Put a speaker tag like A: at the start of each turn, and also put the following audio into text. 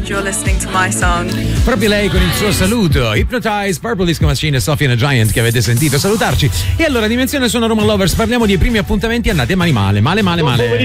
A: you're listening to my song.
B: Proprio lei con il suo saluto. Hypnotize, Purple Disco Machine e Sophie and the Giant che avete sentito salutarci. E allora, Dimensione Suono Roma Lovers, parliamo dei primi appuntamenti andati male.